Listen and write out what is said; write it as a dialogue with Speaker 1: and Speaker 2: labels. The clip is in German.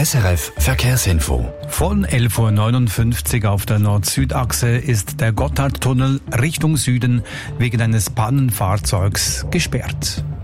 Speaker 1: SRF Verkehrsinfo.
Speaker 2: Von 11.59 Uhr auf der Nord-Süd-Achse ist der Gotthardtunnel Richtung Süden wegen eines Pannenfahrzeugs gesperrt.